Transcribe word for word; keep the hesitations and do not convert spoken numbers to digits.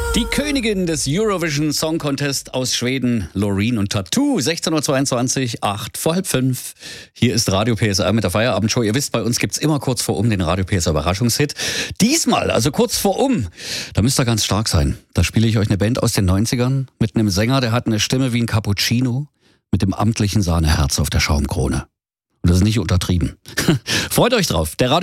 Die Königin des Eurovision Song Contest aus Schweden, Loreen und Tattoo, sechzehn Uhr zweiundzwanzig, acht vor halb fünf. Hier ist Radio P S R mit der Feierabendshow. Ihr wisst, bei uns gibt's immer kurz vor um den Radio P S R Überraschungshit. Diesmal, also kurz vor um, da müsst ihr ganz stark sein. Da spiele ich euch eine Band aus den neunzigern mit einem Sänger, der hat eine Stimme wie ein Cappuccino mit dem amtlichen Sahneherz auf der Schaumkrone. Und das ist nicht untertrieben. Freut euch drauf. Der Radio